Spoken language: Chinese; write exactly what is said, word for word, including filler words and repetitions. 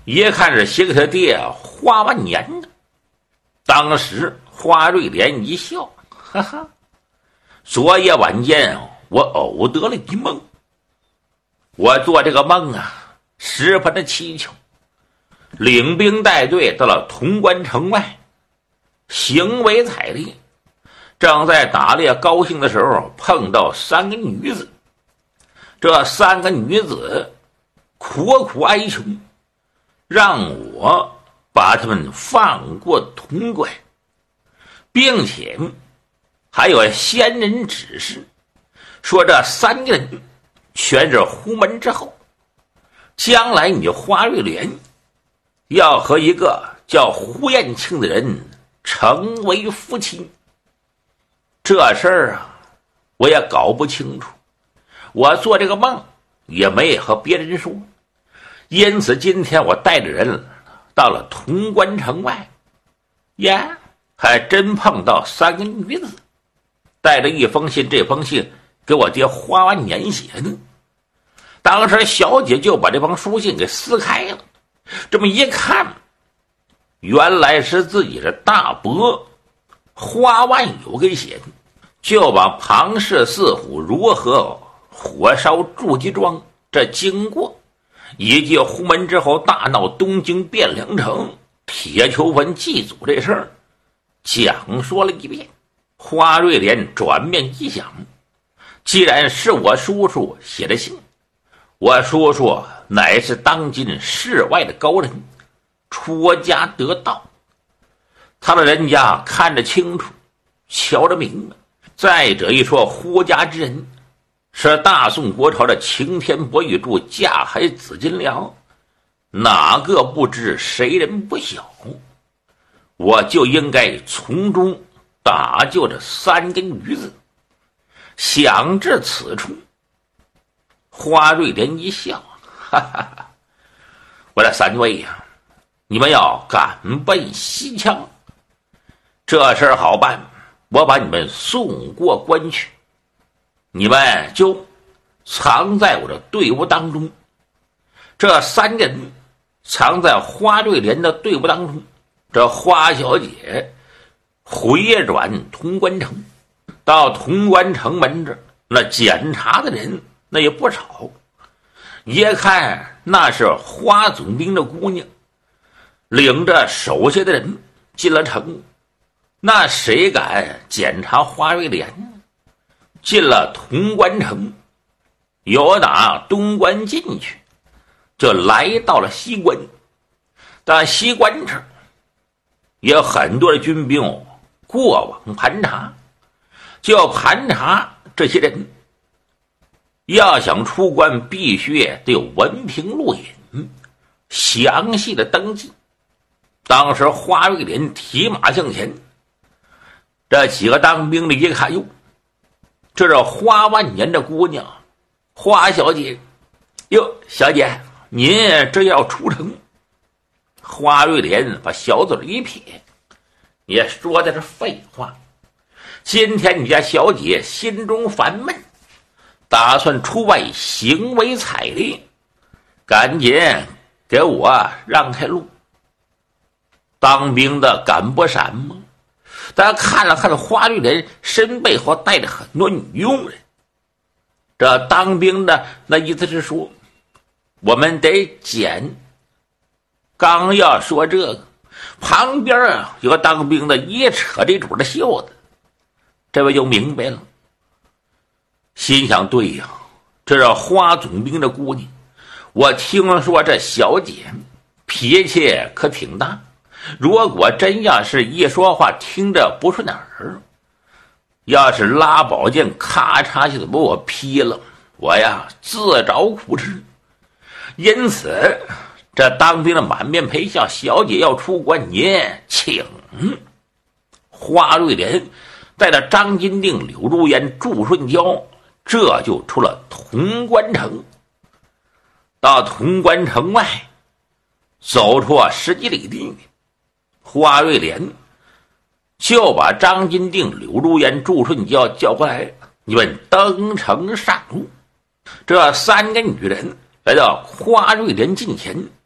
一看是写给他爹花万年的。当时花瑞莲一笑，哈哈，昨夜晚间我偶得了一梦，我做这个梦啊十分的蹊跷，领兵带队到了潼关城外，行为采猎，正在打猎高兴的时候，碰到三个女子。这三个女子苦苦哀求，让我把他们放过潼关，并且还有仙人指示，说这三个人全是胡门之后，将来你花瑞莲要和一个叫胡彦庆的人成为夫妻。这事儿啊，我也搞不清楚，我做这个梦也没和别人说，因此今天我带着人到了潼关城外，呀，还真碰到三个女子，带着一封信，这封信给我爹花万年写的。当时小姐就把这封书信给撕开了，这么一看，原来是自己的大伯花万有给写的，就把庞氏四虎如何火烧筑基庄这经过，以及胡门之后大闹东京汴梁城铁球坟祭祖这事儿讲说了一遍。花瑞莲转面一想，既然是我叔叔写的信，我叔叔乃是当今世外的高人，出家得道，他的人家看得清楚，瞧得明白。再者一说，胡家之人是大宋国朝的擎天博玉柱架海紫金梁，哪个不知，谁人不晓？我就应该从中打救这三个女子。想至此处，花瑞莲一笑，哈哈哈，我的三位呀、啊，你们要赶奔西羌，这事儿好办，我把你们送过关去，你们就藏在我的队伍当中。这三人藏在花瑞莲的队伍当中，这花小姐回转潼关城，到潼关城门这，那检查的人那也不少，一看那是花总兵的姑娘，领着手下的人进了城，那谁敢检查花瑞莲呢？进了潼关城，由打东关进去，就来到了西关。但西关这也有很多的军兵过往盘查，就盘查这些人要想出关，必须得有文凭录引，详细的登记。当时花瑞莲提马向前，这几个当兵的一看，哟，这是花万年的姑娘，花小姐。哟，小姐，您这要出城？花瑞莲把小嘴一撇，也说的是废话。今天你家小姐心中烦闷，打算出外行为采猎，赶紧给我让开路。当兵的敢不闪吗？大家看了看花瑞莲身背后带着很多女佣人，这当兵的那意思是说，我们得捡。刚要说这个，旁边啊有个当兵的也扯这主的袖子，这位就明白了，心想对呀，这是花总兵的姑娘，我听说这小姐脾气可挺大，如果真要是一说话听着不顺耳，要是拉宝剑咔嚓就把我劈了，我呀自找苦吃。因此这当兵的满面陪笑，小姐要出关，您请。花瑞莲带着张金定、柳如烟、祝顺娇，这就出了潼关城。到潼关城外，走出十几里地，花瑞莲就把张金定、柳如烟、祝顺娇叫过来，你们登城上路。这三个女人来到花瑞莲近前，